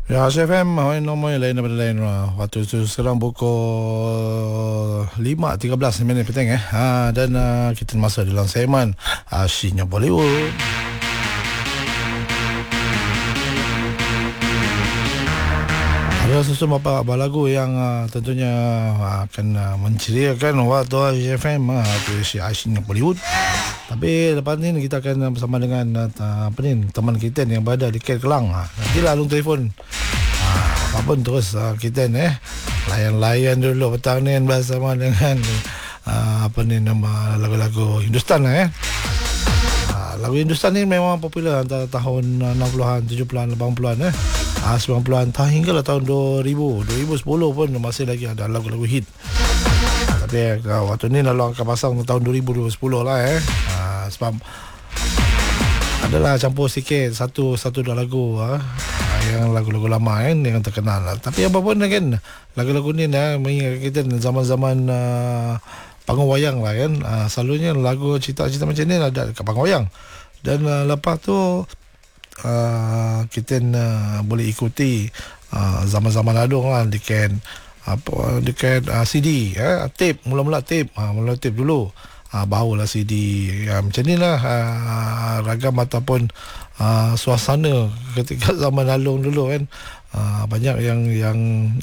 Ya, SFM nomor lain daripada lain. Waktu itu sekarang pukul 5.13 petang dan kita masuk dalam segmen Asyiknya Bollywood. Ada sesuatu beberapa lagu yang tentunya akan menceriakan waktu SFM itu Asyiknya Bollywood. Tapi lepas ni kita akan bersama dengan teman kita yang berada di KL Kelang. Nantilah long telefon. Apa pun terus kita layan dulu petang ni bersama dengan nama lagu-lagu Hindustan lagu Hindustan ni memang popular antara tahun 60-an, 70-an, 80-an 90-an hinggalah tahun 2010 pun masih lagi ada lagu-lagu hit. Tapi waktu ni lalu akan pasang tahun 2010 lah sebab adalah campur sikit satu dua lagu yang lagu-lagu lama yang terkenal lah. Tapi apa pun kan lagu-lagu ni mengingat kita zaman-zaman panggung wayang lah kan. Selalunya lagu cerita-cerita macam ni ada dekat panggung wayang. Dan lepas tu kita boleh ikuti zaman-zaman lalu lah dekat CD tape, mula-mula tape dulu, barulah CD. Macam ni lah ragam ataupun suasana ketika zaman lalu dulu kan. Banyak yang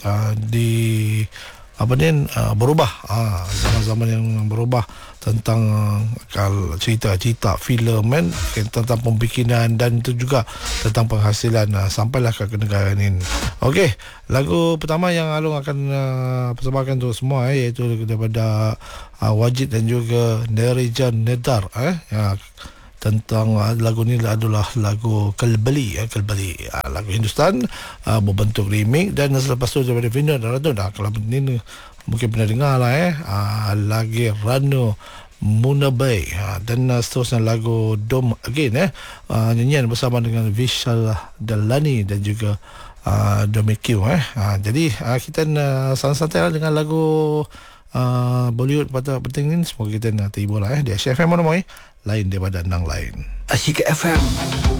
berubah, zaman-zaman yang berubah tentang cerita-cerita filem kan, tentang pembikinan dan itu juga tentang penghasilan sampailah ke negara ini. Okey, lagu pertama yang Alung akan persembahkan untuk semua iaitu daripada Wajid dan juga Nerijan Nedar tentang lagu ni adalah lagu Kalbali lagu Hindustan berbentuk remix. Dan selepas tu daripada Vinod Radon, kalau ni mungkin pernah dengar lah lagi Rano Munabai dan seterusnya lagu Dom Again nyanyian bersama dengan Vishal Dalani dan juga Domikyu jadi kita santai-santai lah dengan lagu Bollywood pada penting ni. Semoga kita nak terhibur lah di Asyik FM lain daripada nang lain. Asyik FM.